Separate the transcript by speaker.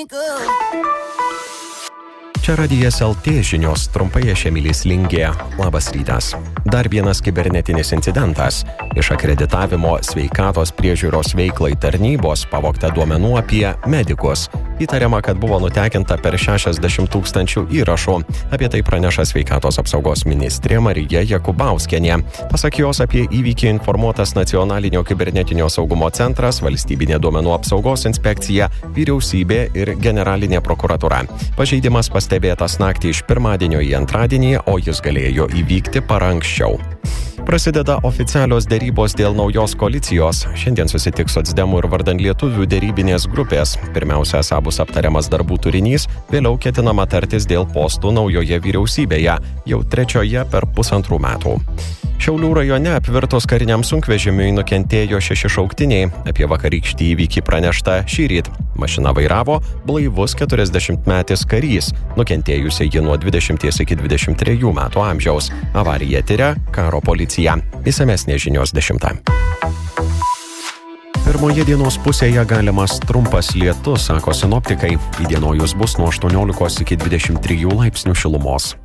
Speaker 1: Čia Radijas LT žinios, trumpai aš Emilis Lingė. Labas rytas. Dar vienas kibernetinis incidentas. Iš akreditavimo sveikatos priežiūros veiklai tarnybos pavogta duomenų apie medikus. Įtariama, kad buvo nutekinta per 60 000 įrašų. Apie tai praneša sveikatos apsaugos ministrė Marija Jakubauskienė. Pasak jos, apie įvykį informuotas Nacionalinio kibernetinio saugumo centras, Valstybinė duomenų apsaugos inspekcija, vyriausybė ir generalinė prokuratūra. Pažeidimas pastebėtas naktį iš pirmadienio į antradienį, o jis galėjo įvykti parą anksčiau. Prasideda oficialios derybos dėl naujos koalicijos. Šiandien susitiks socdemų ir vardan lietuvių derybinės grupės. Pirmiausia, bus aptariamas darbų turinys, vėliau ketinama tartis dėl postų naujoje vyriausybėje, jau trečioje per 1,5 metų. Šiaulių rajone apvirtus kariniam sunkvežimiui nukentėjo 6 šauktiniai. Apie vakarykštį įvykį pranešta šįryt. Mašiną vairavo blaivus 40-metis karys, nukentėjusi ji nuo 20 iki 23 metų amžiaus. Avariją tiria karo policija. Išsamesnės žinios 10. Pirmoje dienos pusėje galimas trumpas lietus, sako sinoptikai. Įdienojus bus nuo 18 iki 23 laipsnių šilumos.